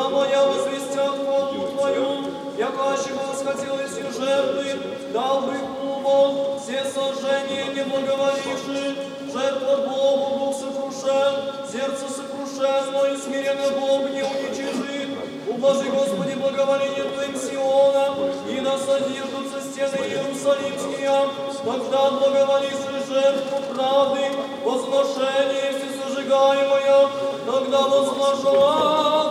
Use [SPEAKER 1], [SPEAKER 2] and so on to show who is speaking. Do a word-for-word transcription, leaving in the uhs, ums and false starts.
[SPEAKER 1] душа моя возвестят хвалу Твою, якаще восхотелось и жертвы, дал бы клубом, все сожжения не благоволивши, жертва Богу дух сокрушен, сердце сокрушенно и смиренно Бог не уничижит. Ублажи, Господи, благоволение Твоим Сиона, и да содержатся стены Иерусалимские, тогда благоволишь жертву правды, возношение всесожигаемое, тогда возглашай.